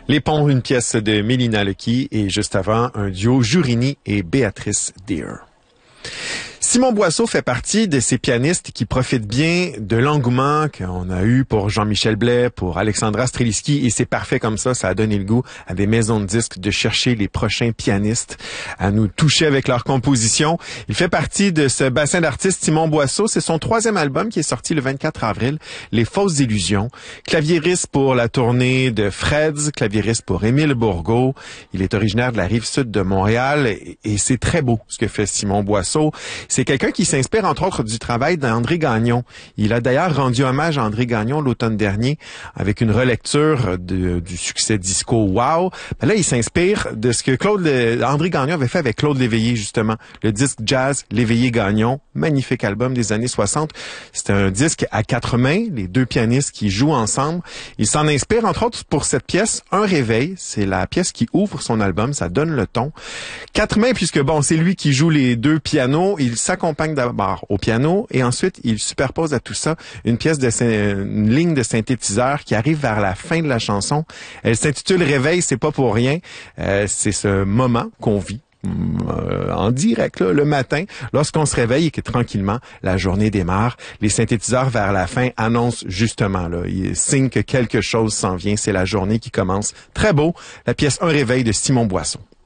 Les Ponts, une pièce de Mélina Lecky et juste avant, un duo Jurini et Béatrice Deer. Simon Boisseau fait partie de ces pianistes qui profitent bien de l'engouement qu'on a eu pour Jean-Michel Blais, pour Alexandra Streliski, et c'est parfait comme ça a donné le goût à des maisons de disques de chercher les prochains pianistes à nous toucher avec leur composition. Il fait partie de ce bassin d'artistes Simon Boisseau. C'est son 3e album qui est sorti le 24 avril, Les Fausses Illusions. Claviériste pour la tournée de Freds, claviériste pour Émile Bourgault. Il est originaire de la rive sud de Montréal et c'est très beau ce que fait Simon Boisseau. C'est quelqu'un qui s'inspire, entre autres, du travail d'André Gagnon. Il a d'ailleurs rendu hommage à André Gagnon l'automne dernier avec une relecture du succès disco Wow. Ben là, il s'inspire de ce que André Gagnon avait fait avec Claude Léveillé, justement. Le disque jazz Léveillé-Gagnon. Magnifique album des années 60. C'est un disque à 4 mains, les 2 pianistes qui jouent ensemble. Il s'en inspire, entre autres, pour cette pièce, Un réveil. C'est la pièce qui ouvre son album. Ça donne le ton. 4 mains, puisque bon, c'est lui qui joue les 2 pianos. Il s'accompagne d'abord au piano et ensuite il superpose à tout ça une ligne de synthétiseur qui arrive vers la fin de la chanson. Elle s'intitule Réveil, c'est pas pour rien. C'est ce moment qu'on vit en direct là, le matin, lorsqu'on se réveille et que tranquillement la journée démarre. Les synthétiseurs vers la fin annoncent justement là, ils signent que quelque chose s'en vient. C'est la journée qui commence. Très beau, la pièce Un réveil de Simon Boisseau.